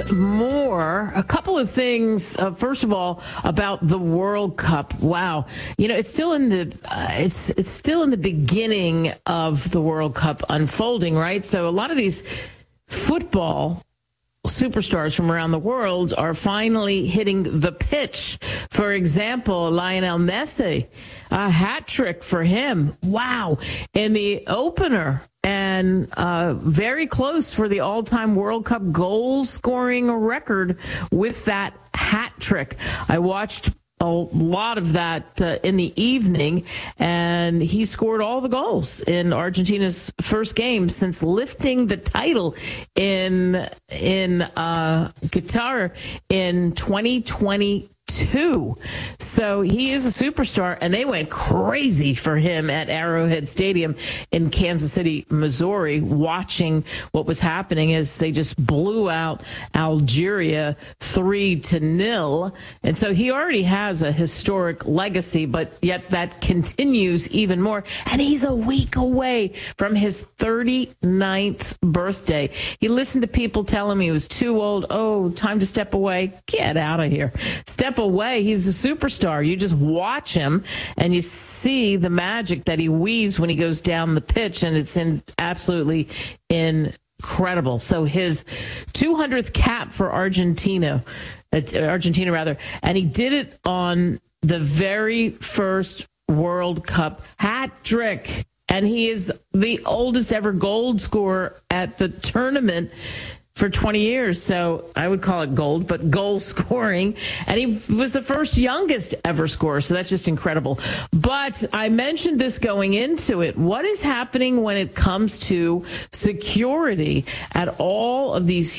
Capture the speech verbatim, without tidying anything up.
more. A couple of things. Uh, first of all, about the World Cup. Wow, you know, it's still in the uh, it's it's still in the beginning of the World Cup unfolding, right? So a lot of these football superstars from around the world are finally hitting the pitch. For example, Lionel Messi, a hat trick for him. Wow. In the opener, and uh, very close for the all-time World Cup goal scoring record with that hat trick. I watched a lot of that uh, in the evening, and he scored all the goals in Argentina's first game since lifting the title in in uh, Qatar in twenty twenty-two. So he is a superstar, and they went crazy for him at Arrowhead Stadium in Kansas City, Missouri, watching what was happening as they just blew out Algeria three to nil. And so he already has a historic legacy, but yet that continues even more. And he's a week away from his thirty-ninth birthday. He listened to people tell him he was too old. Oh, time to step away. Get out of here. Step away. He's a superstar. You just watch him and you see the magic that he weaves when he goes down the pitch, and it's in absolutely incredible. So his two hundredth cap for Argentina, Argentina rather, and he did it on the very first World Cup hat trick, and he is the oldest ever goal scorer at the tournament for twenty years. So I would call it gold, but goal scoring. And he was the first youngest ever scorer. So that's just incredible. But I mentioned this going into it. What is happening when it comes to security at all of these